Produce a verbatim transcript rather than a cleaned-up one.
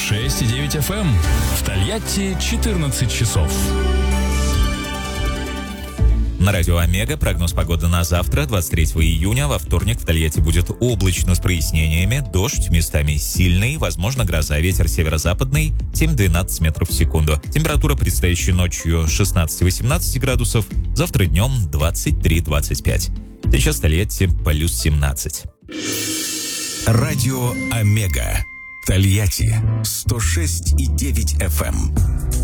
шесть и девять эф эм. В Тольятти четырнадцать часов. На радио Омега прогноз погоды на завтра, двадцать третьего июня. Во вторник в Тольятти будет облачно с прояснениями, дождь, местами сильный, возможно гроза, ветер северо-западный, семь-двенадцать метров в секунду. Температура предстоящей ночью шестнадцать-восемнадцать градусов, завтра днем двадцать три - двадцать пять. Сейчас в Тольятти плюс семнадцать. Радио Омега. Тольятти сто шесть и девять эф эм.